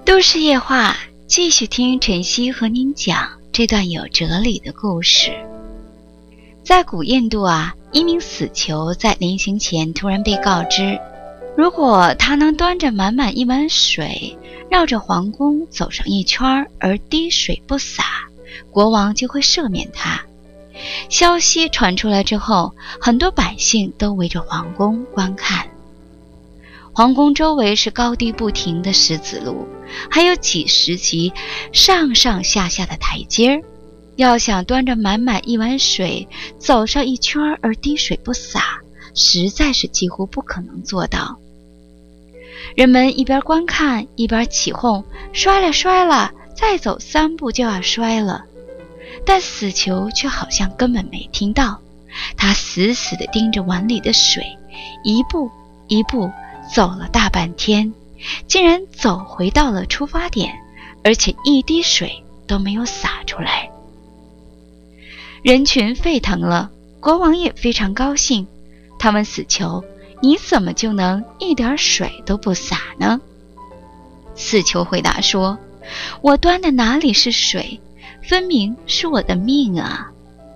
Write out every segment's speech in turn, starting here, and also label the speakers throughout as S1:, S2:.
S1: 都市夜话，继续听晨曦和您讲这段有哲理的故事。在古印度一名死囚在临行前突然被告知，如果他能端着满满一碗水绕着皇宫走上一圈而滴水不洒，国王就会赦免他。消息传出来之后，很多百姓都围着皇宫观看。皇宫周围是高低不停的石子路，还有几十级上上下下的台阶，要想端着满满一碗水走上一圈而滴水不洒，实在是几乎不可能做到。人们一边观看一边起哄，摔了摔了，再走3步就要摔了。但死囚却好像根本没听到，他死死地盯着碗里的水，一步一步走了大半天，竟然走回到了出发点，而且一滴水都没有洒出来。人群沸腾了，国王也非常高兴。他问死囚，你怎么就能一点水都不洒呢？死囚回答说，我端的哪里是水，分明是我的命啊。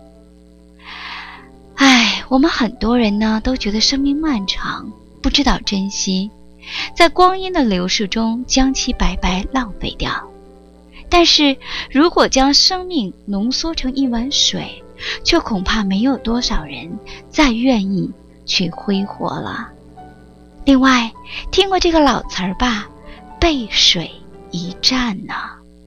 S1: 我们很多人呢都觉得生命漫长，不知道珍惜，在光阴的流逝中将其白白浪费掉。但是如果将生命浓缩成一碗水，却恐怕没有多少人再愿意去挥霍了。另外，听过这个老词儿吧，背水一战呢。